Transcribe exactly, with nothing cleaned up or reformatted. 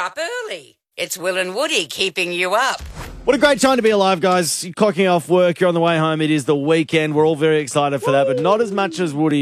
up early. It's Will and Woody keeping you up. What a great time to be alive, guys. You're clocking off work, you're on the way home. It is the weekend. We're all very excited for that, but not as much as Woody.